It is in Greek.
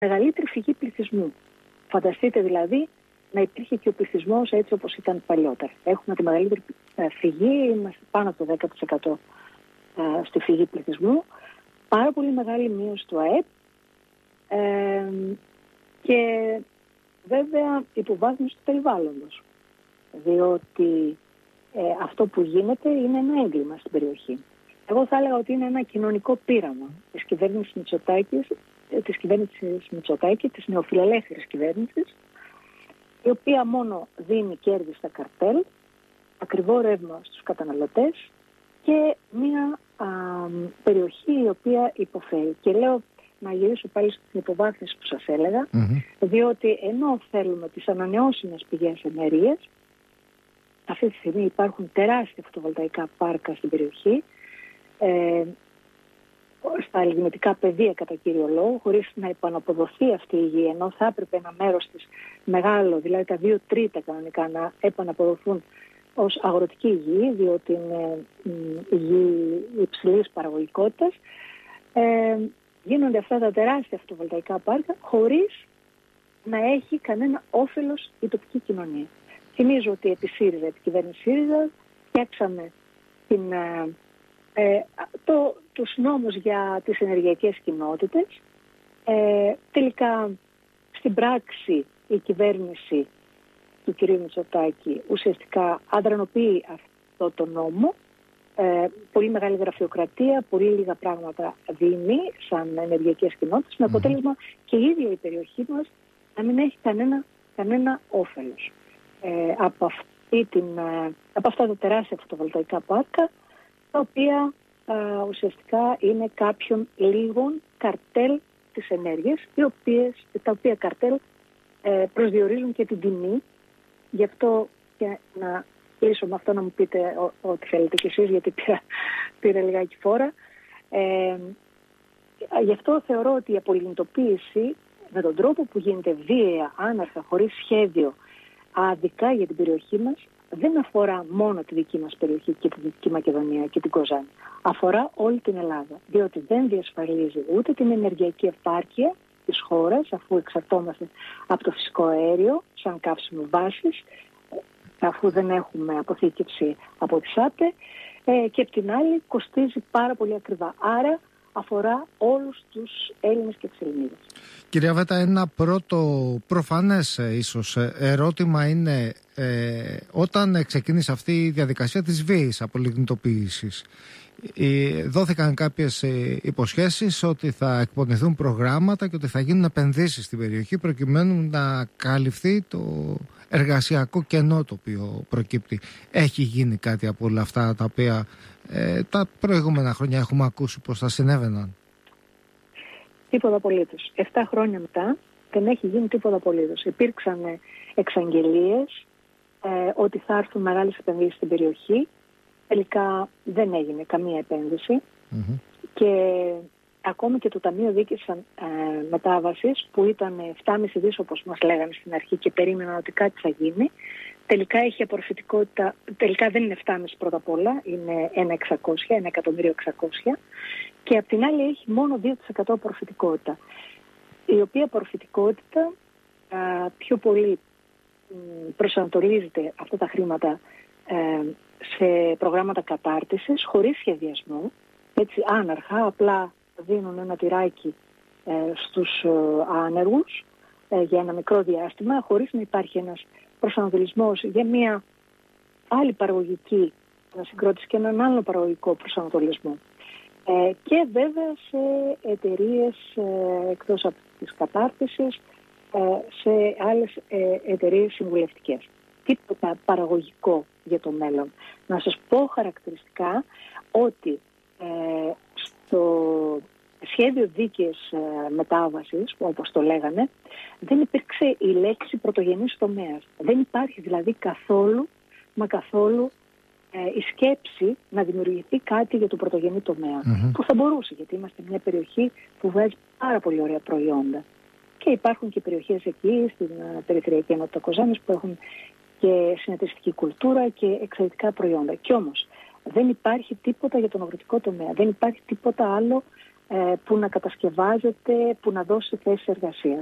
μεγαλύτερη φυγή πληθυσμού. Φανταστείτε δηλαδή να υπήρχε και ο πληθυσμός έτσι όπως ήταν παλιότερα. Έχουμε τη μεγαλύτερη φυγή, είμαστε πάνω από το 10% στη φυγή πληθυσμού, πάρα πολύ μεγάλη μείωση του ΑΕΠ και βέβαια υποβάθμιση του περιβάλλοντος. Διότι αυτό που γίνεται είναι ένα έγκλημα στην περιοχή. Εγώ θα έλεγα ότι είναι ένα κοινωνικό πείραμα της κυβέρνησης Μητσοτάκη, της νεοφιλελεύθερης κυβέρνησης, η οποία μόνο δίνει κέρδη στα καρτέλ, ακριβό ρεύμα στους καταναλωτές και μια περιοχή η οποία υποφέρει. Και λέω να γυρίσω πάλι στην υποβάθμιση που σας έλεγα, διότι ενώ θέλουμε τις ανανεώσιμες πηγές ενέργειας, αυτή τη στιγμή υπάρχουν τεράστια φωτοβολταϊκά πάρκα στην περιοχή, στα λιγνητικά πεδία κατά κύριο λόγο, χωρίς να επαναποδοθεί αυτή η γη, ενώ θα έπρεπε ένα μέρος της μεγάλο, δηλαδή τα 2/3 κανονικά, να επαναποδοθούν ως αγροτική γη, διότι είναι γη υψηλής παραγωγικότητας. Γίνονται αυτά τα τεράστια φωτοβολταϊκά πάρκα χωρίς να έχει κανένα όφελος η τοπική κοινωνία. Θυμίζω ότι επί κυβέρνηση ΣΥΡΙΖΑ φτιάξαμε τους νόμους για τις ενεργειακές κοινότητες. Τελικά στην πράξη η κυβέρνηση του κ. Μητσοτάκη ουσιαστικά αδρανοποιεί αυτό το νόμο. Πολύ μεγάλη γραφειοκρατία, πολύ λίγα πράγματα δίνει σαν ενεργειακές κοινότητες, με αποτέλεσμα και η ίδια η περιοχή μας να μην έχει κανένα όφελος από αυτά τα τεράστια φωτοβολταϊκά πάρκα, τα οποία ουσιαστικά είναι κάποιων λίγων καρτέλ της ενέργειας, τα οποία καρτέλ προσδιορίζουν και την τιμή. Γι' αυτό και να κλείσω με αυτό, να μου πείτε ό,τι θέλετε κι εσείς, γιατί πήρα λιγάκι φόρα. Γι' αυτό θεωρώ ότι η απολιγνητοποίηση με τον τρόπο που γίνεται βίαια, άναρχα, χωρίς σχέδιο, αδικά για την περιοχή μας, δεν αφορά μόνο τη δική μας περιοχή και τη Δυτική Μακεδονία και την Κοζάνη. Αφορά όλη την Ελλάδα, διότι δεν διασφαλίζει ούτε την ενεργειακή επάρκεια της χώρας, αφού εξαρτώμαστε από το φυσικό αέριο σαν καύσιμο βάσης, αφού δεν έχουμε αποθήκευση από τη ΣΑΠΕ, και απ' την άλλη κοστίζει πάρα πολύ ακριβά. Άρα αφορά όλους τους Έλληνες και τις Ελληνίδες. Κυρία Βέτα, ένα πρώτο προφανές ίσως ερώτημα είναι όταν ξεκίνησε αυτή η διαδικασία της βίαιης απολιγνητοποίησης, δόθηκαν κάποιες υποσχέσεις ότι θα εκπονηθούν προγράμματα και ότι θα γίνουν επενδύσεις στην περιοχή προκειμένου να καλυφθεί το εργασιακό κενό το οποίο προκύπτει. Έχει γίνει κάτι από όλα αυτά τα οποία τα προηγούμενα χρόνια έχουμε ακούσει πως θα συνέβαιναν? Τίποτα απολύτως. 7 χρόνια μετά δεν έχει γίνει τίποτα απολύτως. Υπήρξαν εξαγγελίες ότι θα έρθουν μεγάλες επενδύσεις στην περιοχή. Τελικά δεν έγινε καμία επένδυση. Και ακόμη και το Ταμείο Δίκης Μετάβασης, που ήταν 7,5 δις όπως μας λέγανε στην αρχή και περίμεναν ότι κάτι θα γίνει, τελικά έχει απορροφητικότητα, τελικά δεν είναι 7,5 πρώτα απ' όλα, είναι 1.600.000, και απ' την άλλη έχει μόνο 2% απορροφητικότητα, η οποία απορροφητικότητα πιο πολύ προσανατολίζεται αυτά τα χρήματα σε προγράμματα κατάρτισης χωρίς σχεδιασμό, έτσι άναρχα, απλά δίνουν ένα τυράκι στους άνεργους για ένα μικρό διάστημα, χωρίς να υπάρχει ένας προσανατολισμός για μια άλλη παραγωγική ανασυγκρότηση και έναν άλλο παραγωγικό προσανατολισμό. Και βέβαια σε εταιρείες εκτός από τις κατάρτισης, σε άλλες εταιρείες συμβουλευτικές. Τίποτα παραγωγικό για το μέλλον. Να σας πω χαρακτηριστικά ότι στο σχέδιο δίκαιης μετάβασης, όπως το λέγανε, δεν υπήρξε η λέξη πρωτογενής τομέας. Δεν υπάρχει δηλαδή καθόλου η σκέψη να δημιουργηθεί κάτι για το πρωτογενή τομέα. Που θα μπορούσε, γιατί είμαστε μια περιοχή που βγάζει πάρα πολύ ωραία προϊόντα. Και υπάρχουν και περιοχές εκεί, στην περιφερειακή ενότητα Κοζάνης, που έχουν και συνεταιριστική κουλτούρα και εξαιρετικά προϊόντα. Κι όμως δεν υπάρχει τίποτα για τον αγροτικό τομέα. Δεν υπάρχει τίποτα άλλο που να κατασκευάζεται, που να δώσει θέσεις εργασίας.